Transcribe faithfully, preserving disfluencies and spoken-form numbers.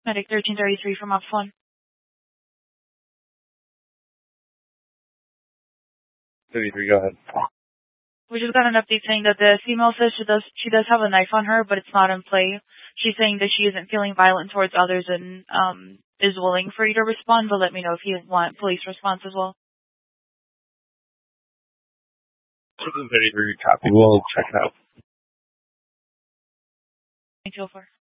Medic thirteen thirty-three from Ops one. thirty-three, go ahead. We just got an update saying that the female says she does she does have a knife on her, but it's not in play. She's saying that she isn't feeling violent towards others and um is willing for you to respond, but let me know if you want police response as well. thirty-three, copy. We'll check it out. Thank you for.